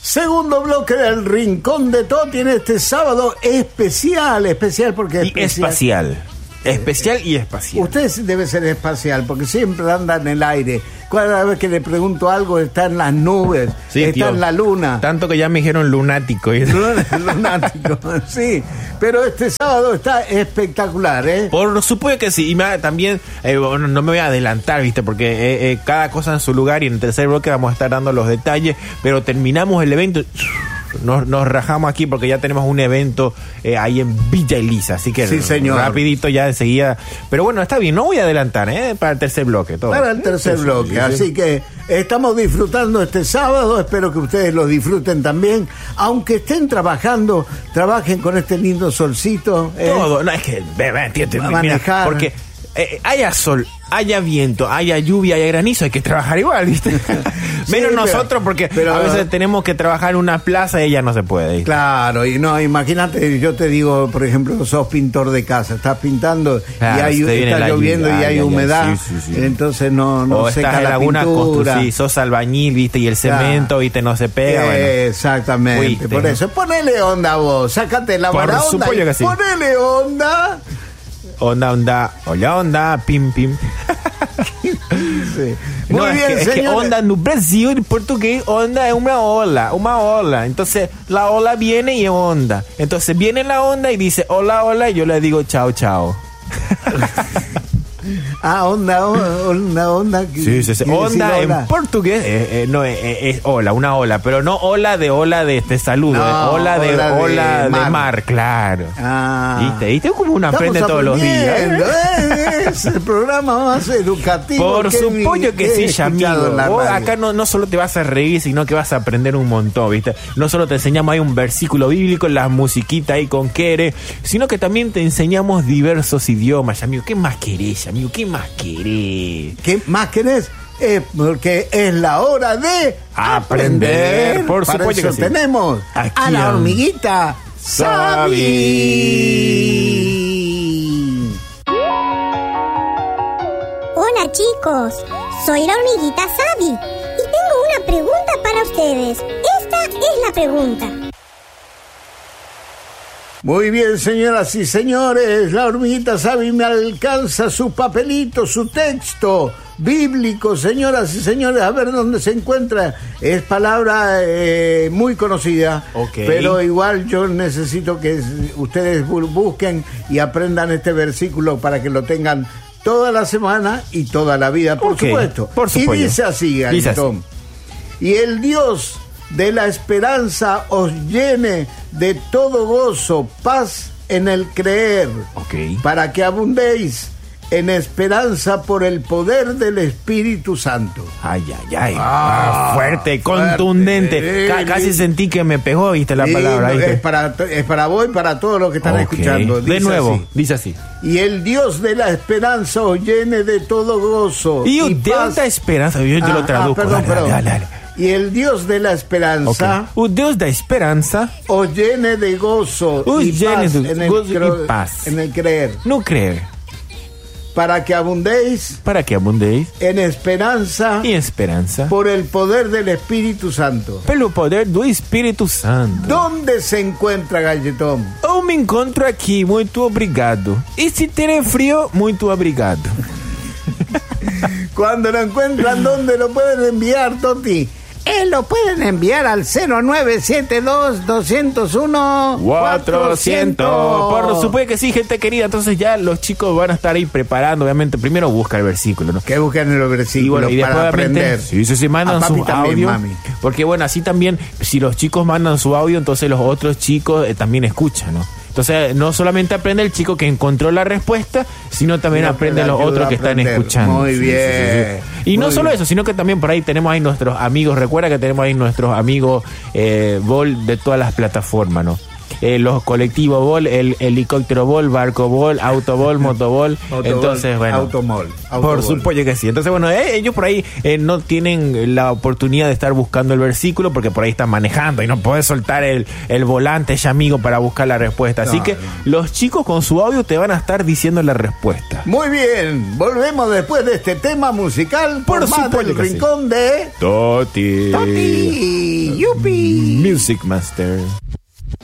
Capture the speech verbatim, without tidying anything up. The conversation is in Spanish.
Segundo bloque del Rincón de Toti en este sábado especial, especial porque y especial. espacial. Especial y espacial. Usted debe ser espacial porque siempre anda en el aire. Cada vez que le pregunto algo está en las nubes, Sí, está tío. en la luna. Tanto que ya me dijeron lunático. Lunático, sí. Pero este sábado está espectacular, ¿eh? Por supuesto que sí. Y me, también, eh, bueno, no me voy a adelantar, ¿viste? Porque eh, eh, cada cosa en su lugar y en el tercer bloque vamos a estar dando los detalles. Pero terminamos el evento. Nos, nos rajamos aquí porque ya tenemos un evento eh, ahí en Villa Elisa. Así que sí, señor. rapidito ya enseguida. Pero bueno, está bien. No voy a adelantar, ¿eh? Para el tercer bloque. Todo. Para el tercer Sí, bloque. sí, sí. Así que estamos disfrutando este sábado. Espero que ustedes lo disfruten también. Aunque estén trabajando, trabajen con este lindo solcito. ¿eh? Todo. No, es que, ve, ve, tío, te- Va a mira, manejar. porque eh, haya sol, haya viento, haya lluvia, haya granizo, hay que trabajar igual, ¿viste? Menos pero- nosotros, porque pero- a veces tenemos que trabajar en una plaza y ella no se puede. ¿viste? Claro, y no, imagínate, yo te digo, por ejemplo, sos pintor de casa, estás pintando Claro, y hay, se te viene está la lloviendo lluvia, y hay ay, ay, humedad, sí, sí, sí. entonces no, no O seca estás en la alguna pintura. construcción, sos albañil, ¿viste? Y el Claro. cemento, ¿viste? No se pega, bueno. Exactamente, Fuiste, por ¿no? eso, ponele onda vos, sácate la Por mala onda supuesto y que sí. ponele onda. Onda, onda, hola, onda, pim, pim. Sí. Muy No, es bien, que, es que señores. onda no Brasil, en portugués, onda es una ola, una ola. Entonces, la ola viene y es onda. Entonces, viene la onda y dice, hola, hola, y yo le digo, chao, chao. Ah, onda, onda, onda. Sí, sí, sí. quiere Onda decir en hola. portugués eh, eh, no es, es, es ola, una ola, pero no ola de ola de este saludo, No, eh, ola de ola de ola de mar, mar. claro. Ah. ¿Viste? ¿Viste cómo uno Estamos aprende todos los días? aprendiendo, ¿eh? Es el programa más educativo. Por que supuesto que he sí, escuchado amigo. en la Vos radio. acá no, no solo te vas a reír, sino que vas a aprender un montón, ¿viste? No solo te enseñamos ahí un versículo bíblico, la musiquita ahí con Kere, sino que también te enseñamos diversos idiomas, amigo. ¿Qué más querés, amigo? ¿Qué más querés? ¿Qué más querés? Eh, porque es la hora de Aprender. aprender. Por Para supuesto eso que sí. tenemos Aquí a la a- hormiguita Sabi. Hola chicos, soy la hormiguita Sabi y tengo una pregunta para ustedes. Esta es la pregunta. Muy bien, señoras y señores, la hormiguita Sabi me alcanza su papelito, su texto bíblico, señoras y señores, a ver dónde se encuentra. Es palabra eh, muy conocida, Ok. pero igual yo necesito que ustedes bu- busquen y aprendan este versículo para que lo tengan toda la semana y toda la vida, por Ok, supuesto. por supuesto. Y dice así, Dice así. Galitón. Y el Dios de la esperanza os llene de todo gozo, paz en el creer, Ok. para que abundéis en esperanza por el poder del Espíritu Santo. Ay, ay, ay. Ah, Ah, fuerte, fuerte. contundente. Ca- Sí, casi sí. sentí que me pegó, viste la Y palabra. no, ¿viste? es, para, es para vos y para todos los que están Ok. escuchando. De Dice nuevo, así. dice así. Y el Dios de la esperanza os llene de todo gozo Y, y de paz. da esperança, yo, yo Ah, lo ah, traduzco. perdón, dale, perdón. dale, dale. Y el Dios de la esperanza Ok. O Deus da esperança os llene de gozo Os y llene paz, de en el gozo y cro- paz. en el creer, não crê, para que abundéis para que abundeis en esperanza em esperança por el poder del Espíritu Santo. pelo poder do Espírito Santo. ¿Dónde se encuentra Galletón? Eu me encontro aqui, muito obrigado. E se terem frio, muito obrigado. Cuando lo encuentran, ¿dónde lo pueden enviar, Toti? Eh, lo pueden enviar al cero nueve siete dos, dos cero uno, cuatrocientos. Por supuesto que sí, gente querida. Entonces ya los chicos van a estar ahí preparando. Obviamente, primero busca el versículo, ¿no? Que busquen el versículo Y bueno, y después para obviamente, aprender. sí, sí, sí, mandan A papi su también, audio. mami. Porque bueno, así también, si los chicos mandan su audio, entonces los otros chicos eh, también escuchan, ¿no? Entonces, no solamente aprende el chico que encontró la respuesta, sino también Sino que aprende le los ayuda otros a que están aprender. escuchando. Muy Sí, sí, bien, sí, sí. Y no muy solo bien. eso, sino que también por ahí tenemos ahí nuestros amigos. Recuerda que tenemos ahí nuestros amigos eh, Vol de todas las plataformas, ¿no? eh, los colectivos bol, el helicóptero bol, barco bol, autobol, motobol. Entonces, bueno. Automol. Por supuesto que sí. Entonces, bueno, eh, ellos por ahí eh, no tienen la oportunidad de estar buscando el versículo porque por ahí están manejando y no podés soltar el, el volante ya, amigo, para buscar la respuesta. Así no, que no. los chicos con su audio te van a estar diciendo la respuesta. Muy bien, volvemos después de este tema musical por, por más del rincón sí. de Toti. Toti, yupi. Music Master.